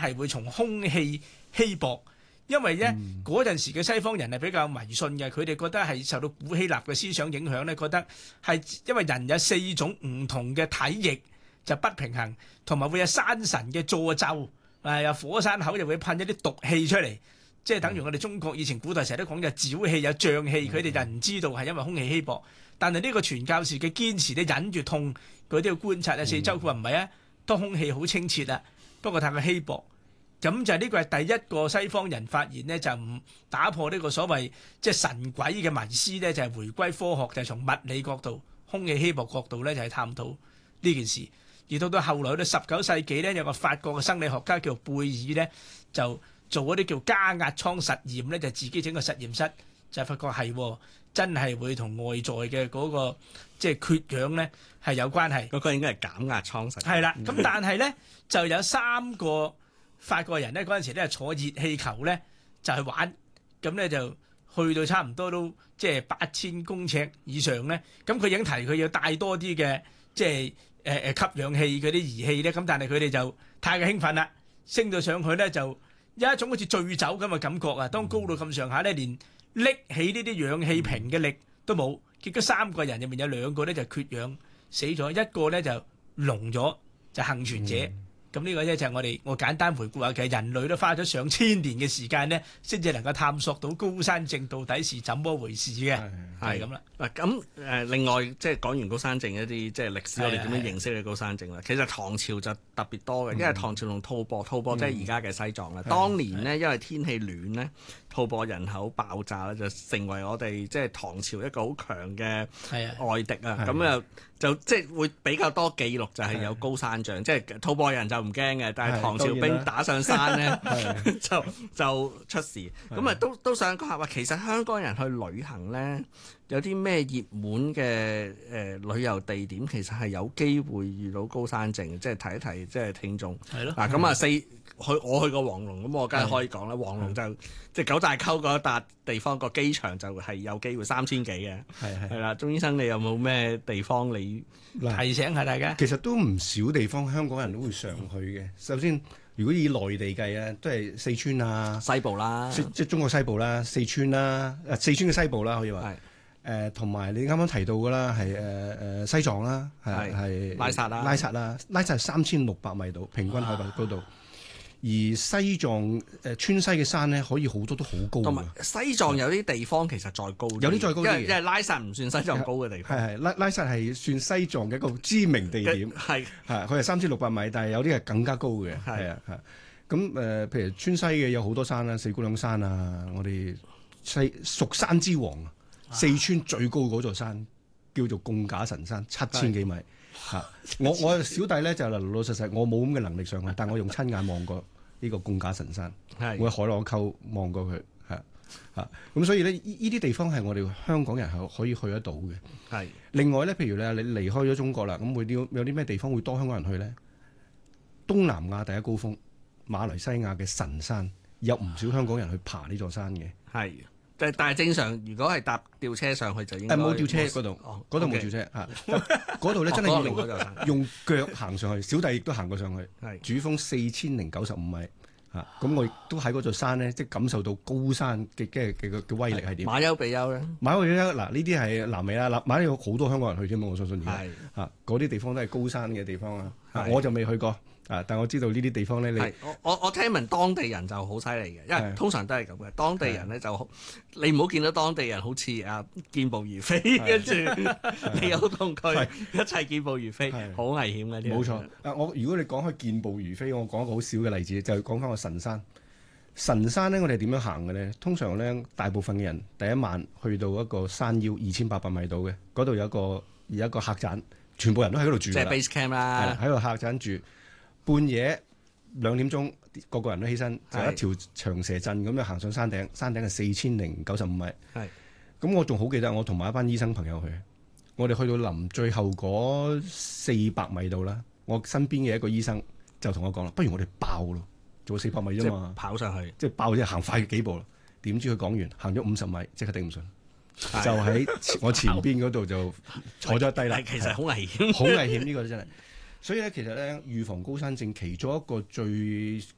係會從空氣稀薄。因為咧嗰陣時嘅西方人係比較迷信嘅，佢哋覺得係受到古希臘嘅思想影響咧，覺得係因為人有4種唔同嘅體液就不平衡，同埋會有山神嘅詛咒，有火山口就會噴一啲毒氣出嚟，即係等於我哋中國以前古代成日都講有沼氣有瘴氣，佢哋就唔知道係因為空氣稀薄。但係呢個傳教士嘅堅持咧，忍住痛佢都要觀察啊四周，佢話唔係啊，當空氣好清澈啊，不過太過稀薄。咁就呢個係第一個西方人發現呢，就唔打破呢個所謂即係神鬼嘅迷思呢，就係回歸科學，就係從物理角度、空氣稀薄角度呢，就係探討呢件事。而到後來到19世紀呢，有個法國嘅生理學家叫貝爾呢，就做嗰啲叫加壓艙實驗呢，就自己整個實驗室，就發覺係真係會同外在嘅嗰個即係缺氧呢係有關係。 嗰個應該係減壓艙實驗。 係啦，咁但係呢，就有3個法國人咧嗰陣時咧坐熱氣球咧就去玩，咁咧就去到差唔多都即係8000公尺以上咧，咁佢已經提佢要帶多啲嘅即係吸氧氣嗰啲儀器咧，咁但係佢哋就太過興奮啦，升到上去咧就有一種好似醉酒咁嘅感覺啊！當高到咁上下咧，連拎起呢啲氧氣瓶嘅力都冇，結果3個人入面有2個咧就缺氧死咗，一個咧就聾咗，就幸存者。咁呢個咧就係我簡單回顧下，其實人類都花咗上千年嘅時間咧，先至能夠探索到高山症到底是怎麼回事嘅，係咁啦。 嗱咁另外即係講完高山症一啲即係歷史，我哋點樣認識嘅高山症啦？其實唐朝就特別多嘅，因為唐朝同吐蕃即係而家嘅西藏啦。當年呢，因為天氣暖咧，吐蕃人口爆炸咧，就成為我哋即係唐朝一個好強嘅外敵啊。咁就即係會比較多記錄，就係有高山症，即係吐蕃人就唔驚嘅，但係唐朝兵打上山咧就出事。咁啊都想講下話，其實香港人去旅行咧，有啲咩熱門嘅旅遊地點，其實係有機會遇到高山症，即係提一提即係聽眾。係咯。嗱咁啊我去過黃龍，咁我梗係可以講啦。黃龍就即係九寨溝嗰一笪地方，個機場就係有機會3000幾嘅。係啦，鐘醫生你有冇咩地方你提醒下大家？ 其實都唔少地方香港人都會常去嘅。首先，如果以內地計啊，都係四川啊、 西部啦， 即係中國西部啦、四川啦、四川嘅西部啦，可以話。同埋你啱啱提到嘅啦，係西藏啦，係拉薩啦， 拉薩3600米度，平均海拔高度。而西藏川西嘅山咧，可以好多都好高。同埋西藏有啲地方其實再高啲， 有啲再高啲， 因為拉薩唔算西藏高嘅地方。 係拉薩係算西藏嘅一個知名地點。佢係3600米，但係有啲係更加高嘅。咁譬如川西嘅有好多山啦，四姑娘山啊，我哋蜀山之王啊，四川最高嗰座山叫做貢架神山，7000幾米。我小弟咧就老老實實，我冇咁嘅能力上去，但我用親眼望過呢個貢架神山，我喺海螺溝望過佢，咁所以咧呢啲地方係我哋香港人係可以去得到嘅。另外咧，譬如咧你離開咗中國啦，咁會有啲咩地方會多香港人去咧？東南亞第一高峰馬來西亞嘅神山，有唔少香港人去爬呢座山嘅。 但係正常，如果係搭吊車上去就應該冇吊車嗰度，嗰度冇吊車嚇。嗰度咧真係要用腳行上去。小弟亦都行過上去，主峰4095米嚇。咁我亦都喺嗰座山咧，即係感受到高山嘅威力係點。 馬丘比丘咧， 馬丘比丘嗱呢啲係南美啦，馬丘有好多香港人去添嘛，我相信而家嚇嗰啲地方都係高山嘅地方啊。我就未去過。但我知道呢啲地方咧， 我聽聞當地人就好犀利嘅，因為通常都係咁嘅。當地人咧就你唔好見到當地人好似健步如飛，跟住你又同佢一齊健步如飛，好危險嘅。 冇錯。如果你講開健步如飛，我講一個好少嘅例子，就係講翻個神山。神山咧，我哋點樣行嘅咧？通常咧，大部分嘅人第一晚去到一個山腰2800米度嘅，嗰度有一個客棧，全部人都喺嗰度住。 即係 base camp 啦， 喺度客棧住。半夜2點鐘，個個人都起身，就一條長蛇陣咁樣行上山頂。山頂係4095米。咁我仲好記得，我同埋一班醫生朋友去。我哋去到臨最後嗰400米度啦，我身邊嘅一個醫生就同我講啦，不如我哋爆咯，做400米啫嘛， 跑上去， 即係爆，即係行快幾步啦。點知佢講完，行咗50米，即刻頂唔順，就喺我前邊嗰度就坐咗低啦。 其實好危險， 好危險呢個真係。所以咧，其實咧，預防高山症其中一個最